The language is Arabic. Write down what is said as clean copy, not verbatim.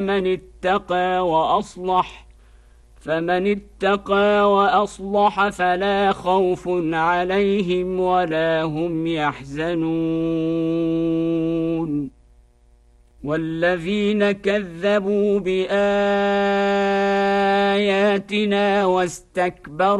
فمن اتقى وأصلح فلا خوف عليهم ولا هم يحزنون والذين كذبوا بآياتنا واستكبروا